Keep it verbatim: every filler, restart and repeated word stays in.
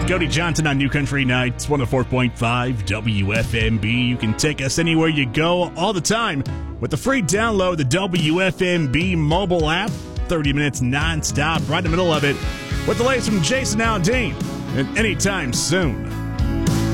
Cody Johnson on New Country Nights, one oh four point five W F M B. You can take us anywhere you go all the time with the free download, the W F M B mobile app. thirty minutes nonstop, right in the middle of it, with the latest from Jason Aldean. And anytime soon.